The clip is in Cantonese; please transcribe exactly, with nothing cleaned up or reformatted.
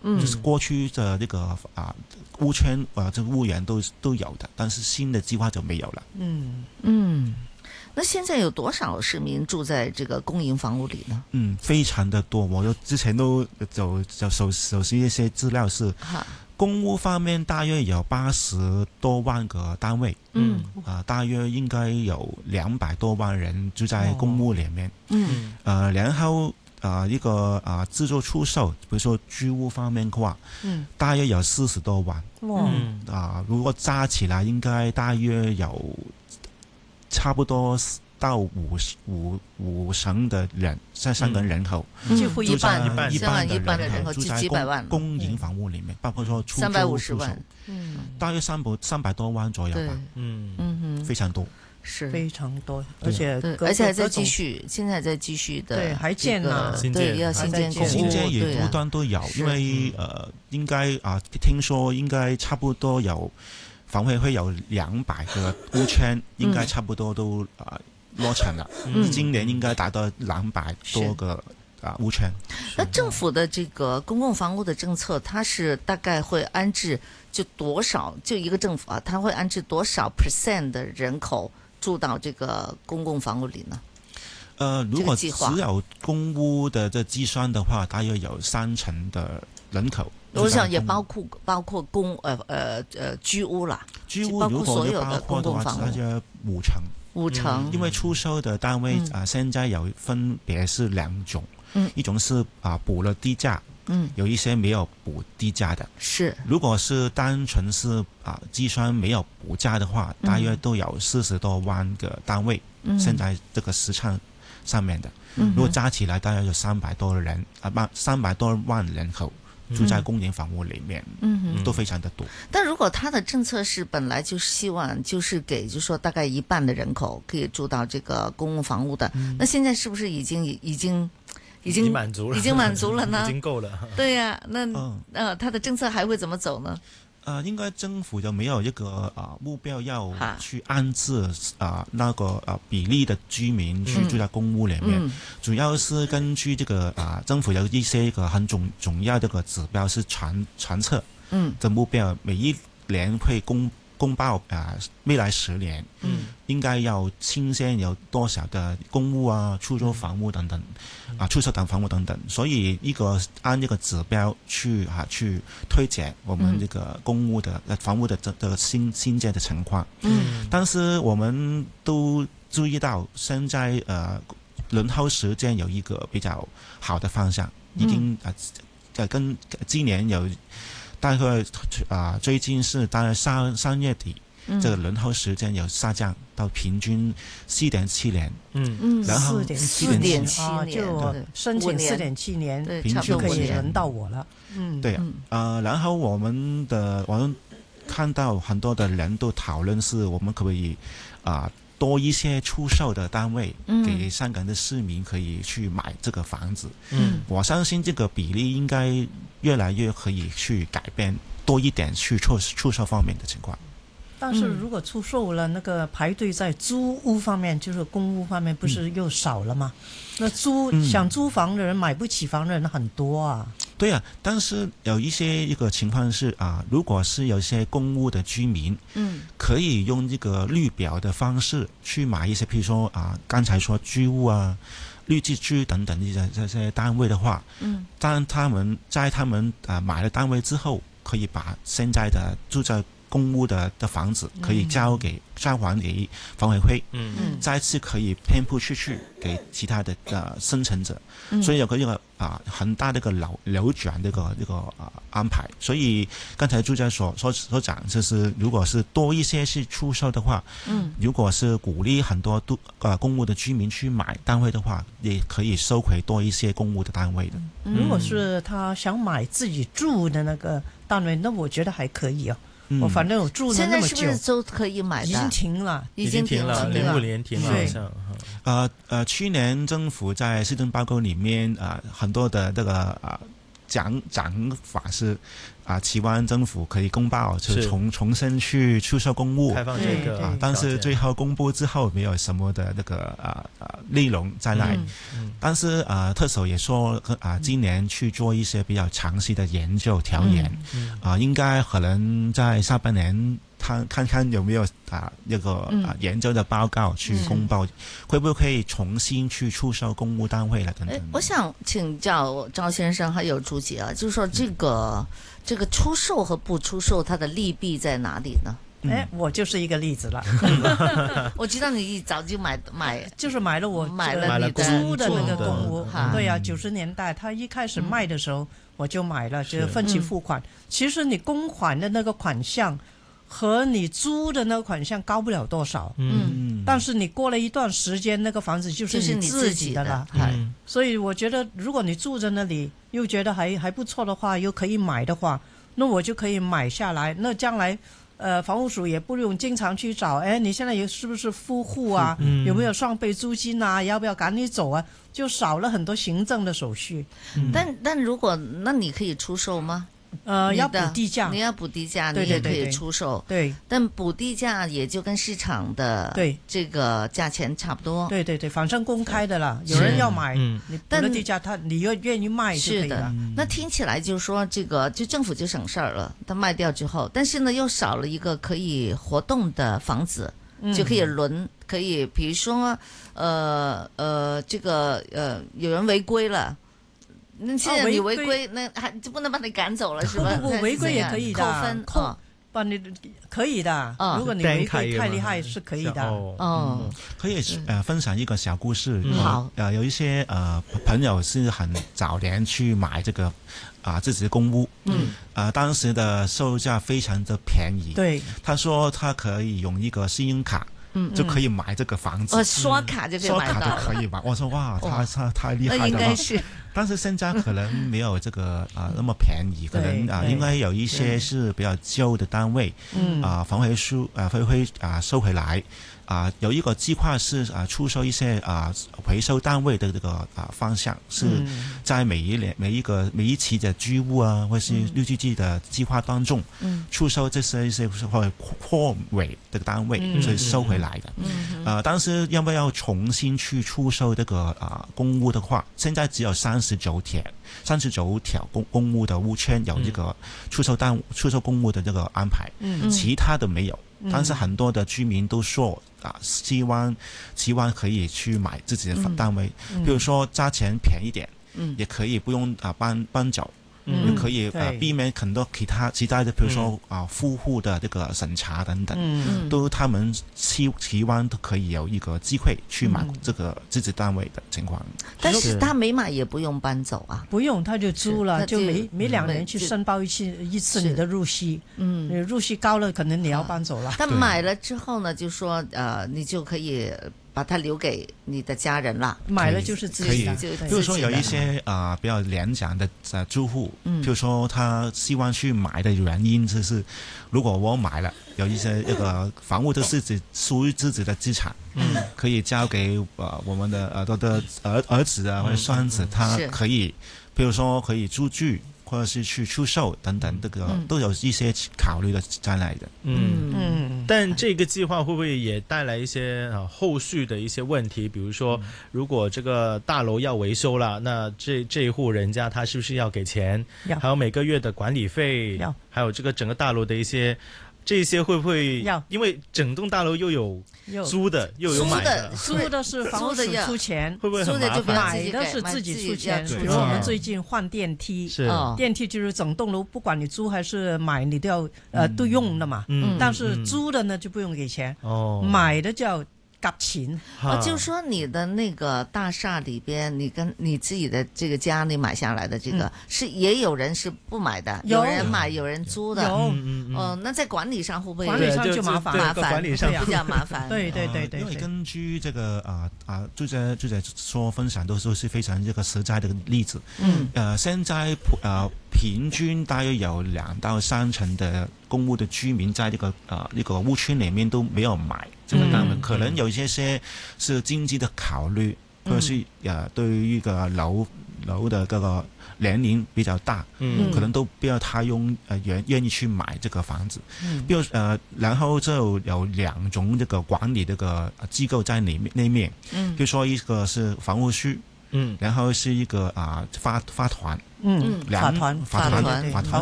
嗯， 就是过去的这个啊屋邨啊这个屋源都都有的，但是新的计划就没有了。 嗯嗯。那现在有多少市民住在这个公营房屋里呢？ 嗯，非常的多。我之前都就就熟熟悉一些资料是，公屋方面大约有八十多万个单位， 嗯啊、呃，大约应该有两百多万人住在公屋里面。 嗯， 呃，然后呃一个啊、呃、自助出售，比如说居屋方面的话，嗯，大约有四十多万。 哇， 啊、呃，如果加起来应该大约有差不多到五五五成的人，在香港人口， 几乎一半， 一半香港一半的人口住在几百万公营房屋里面，包括说出租、 三百五十万， 嗯，大约三百三百多万左右吧， 嗯嗯， 非常多， 是非常多，而且而且还在继续，现在还在继续的， 对，还建呢， 对，要新建公屋， 新建也不断都有，因为呃，应该啊，听说应该差不多有房委会有两百个屋邨，应该差不多都啊。落成了，嗯，今年应该达到两百多个啊屋邨。 那政府的这个公共房屋的政策，它是大概会安置就多少？就一个政府啊，它会安置多少 percent 的人口住到这个公共房屋里呢？ 呃，如果只有公屋的这计算的话，大约有三成的人口。 我想也包括包括公呃呃呃居屋啦， 居屋包括所有的公共房屋， 大约五成。 五成、 嗯，因为出售的单位啊、嗯呃，现在有分别是两种，嗯，一种是啊、呃、补了地價，嗯，有一些没有補地價的， 是。 如果是單純是啊計算沒有補價的話，大約都有四十多萬個單位，嗯，現在這個市場上面的，嗯，如果加起來大約有三百多人啊，萬三百多萬人口。住在公營房屋裏面，嗯，都非常的多。 但如果他的政策是本來就希望就是給，就是說大概一半的人口可以住到這個公共房屋的，嗯、那現在是不是已經已經已經滿足了？ 已經滿足了呢？ 已經夠了。 對呀、啊，那、嗯、呃，他的政策還會怎麼走呢？ 呃，應該政府就沒有一個啊、呃、目標要去安置啊、呃、那個啊、呃、比例的居民去住在公屋裏面，嗯、主要是根據這個啊、呃、政府有一些一個很重重要的一個指標是傳傳測的目標，嗯、每一年會公公報啊、呃、未來十年，嗯，應該要新鮮有多少的公屋啊、出租房屋等等，嗯、啊出售等房屋等等，所以一個按一個指標去啊去推薦我們這個公屋的、嗯、房屋的這這個新新建的情況。嗯，但是我們都注意到，現在呃輪候時間有一個比較好的方向，已經啊、呃、跟今年有。大概啊，最近是大概三三月底，嗯、這個輪候時間有下降到平均四點七年。嗯嗯， 然後四點七年， 就申請四點七年， 平均就可以輪到我了。 嗯，對啊，呃，然後我們的我們看到很多的人都討論是，我們可不可以啊？呃多一些出售的單位，給香港的市民可以去買這個房子。嗯，我相信這個比例應該越來越可以去改變，多一點去出出售方面的情況。 但是如果出售了，那個排隊在租屋方面，就是公屋方面，不是又少了嗎？嗯、那租、嗯、想租房的人買不起房的人很多啊。 對啊，但是有一些一個情況是啊，如果是有些公屋的居民，嗯，可以用這個綠表的方式去買一些，譬如說啊，剛才說居屋啊、綠置居等等這些這些單位的話，嗯，當他們在他們啊買了單位之後，可以把現在的住在公屋的的房子可以交給交還給房委會，嗯嗯，再次可以編鋪出去給其他的呃生產者，嗯、所以有個一個啊、呃、很大的一個流流轉的一個一個啊、呃、安排。所以剛才朱家所所所講，就是如果是多一些是出售的話，嗯，如果是鼓勵很多都呃公屋的居民去買單位的話，也可以收回多一些公屋的單位的。 嗯、如果是他想買自己住的那個單位，那我覺得還可以哦。我反正我住了那麼久， 現在是不是都可以買的？ 已經停了， 已經停了， 零五年停了，好像。 呃呃，去年政府在施政報告裡面啊、呃，很多的這個啊、呃、 讲讲法是啊，期望政府可以公报，就重重新去出售公屋， 开放这个啊，但是最后公布之后没有什么的那个啊啊内容在那里。嗯、但是啊，特首也说啊，今年去做一些比较详细的研究调研，嗯、啊，应该可能在下半年。看看看有没有啊那個啊研究的報告去公報，嗯、會不會可以重新去出售公屋單位了等等？ 我想請教趙先生還有朱姐啊，就是說這個、嗯、這個出售和不出售，它的利弊在哪裡呢？ 哎，我就是一個例子了。 我知道你早就買買， 就是買了我買了你租的那個公屋。 嗯、 對呀、啊，九十年代他一開始賣的時候，嗯、我就買了，就分期付款。其實你公款的那個款項和你租的那個款項高不了多少，嗯，但是你過了一段時間，那個房子就是你自己的了， 嗯， 所以我覺得如果你住在那裡又覺得還還不錯的話，又可以買的話，那我就可以買下來，那將來呃房屋署也不用經常去找，哎，你現在有是不是富戶啊，嗯、有沒有雙倍租金啊，要不要趕你走啊，就少了很多行政的手續。 嗯、但但如果那你可以出售嗎？ 呃，要補地價， 你要補地價，你也可以出售。 對， 但補地價也就跟市場的對這個價錢差不多。 對對對，反正公開的啦，有人要買，你補了地價，他你願願意賣就可以了。 那聽起來就是說，這個就政府就省事兒了，他賣掉之後，但是呢又少了一個可以活動的房子，就可以輪，可以，比如說，呃呃，這個呃有人違規了。那現在你違規，那還就不能把你趕走了，是吧？ 不不，違規也可以的， 扣分， 扣，把你可以的。如果你違規太厲害，是可以的。 哦， 可以呃分享一個小故事。 好， 呃有一些呃朋友是很早年去買這個啊自己的公屋，嗯，啊當時的售價非常的便宜。對，他說他可以用一個信用卡。嗯，就可以買這個房子。 哦，刷卡就可以買到。 刷卡就可以買。我說哇，他他太厲害了。 應該是。 但是現在可能沒有這個啊那麼便宜，可能啊應該有一些是比較舊的單位，嗯啊房委書啊會會啊收回來。啊，有一個計劃是啊出售一些啊回收單位的這個啊方向，是在每一年每一個每一期的居屋啊，或是綠置居的計劃當中，嗯，出售這些一些或者貨尾的單位，所以收回來的。嗯，啊，但是要不要重新去出售這個啊公屋的話，現在只有三十九條，三十九條公公屋的屋圈有這個出售單出售公屋的這個安排，嗯，其他的沒有。但是很多的居民都說啊，希望希望可以去買自己的單位，嗯嗯、比如說價錢便宜點，嗯、也可以不用啊搬搬走，嗯、也可以啊避免很多其他其他的，比如說啊富戶的這個審查等等，嗯、都他們希希望都可以有一個機會去買這個自己單位的情況。 但是他沒買也不用搬走啊， 不用他就租了，就每每兩年去申報一次一次你的入息，嗯，入息高了可能你要搬走了。 但買了之後呢，就說呃你就可以把它留給你的家人啦。 買了就是自己的。 比如說有一些啊、呃、比較年長的呃住戶，嗯，譬如說他希望去買的原因就是，如果我買了有一些一個房屋都是自己屬於自己的資產，嗯，可以交給呃我們的呃的的兒兒子啊或者孫子，他可以，譬如說可以租居。或者是去出售等等，這個都有一些考慮的在內的。 嗯嗯，但這個計劃會不會也帶來一些啊後續的一些問題？比如說，如果這個大樓要維修了，那這這一戶人家他是不是要給錢？還有每個月的管理費，還有這個整個大樓的一些。這些會不會？因為整棟大樓又有租的，又有買的。 租的是房署出錢， 會不會很麻煩？ 買的是自己出錢。比如我們最近換電梯，電梯就是整棟樓，不管你租還是買，你都要呃都用的嘛。但是租的呢就不用給錢，買的就要夾錢。 哦，就是說你的那個大廈裏邊，你跟你自己的這個家你買下來的這個，是也有人是不買的，有人買，有人租的。有，哦，那在管理上會不會？ 管理上就麻煩， 麻煩， 管理上比較麻煩。 對對對對。 因為根據這個啊啊，就在就在說分享都是是非常這個實在的例子。嗯。呃，現在呃平均大約有兩到三成的公屋的居民在這個啊呢個屋村裡面都沒有買這個單位，可能有一些些是經濟的考慮，或者是呃對於一個樓樓的嗰個年齡比較大， 嗯， 可能都不要太用呃願願意去買這個房子。 嗯， 比如呃，然後就有兩種這個管理這個機構在裏面那面，嗯，比如說一個是房屋署，嗯，然後是一個啊、呃、法法團， 嗯，法團法團法團。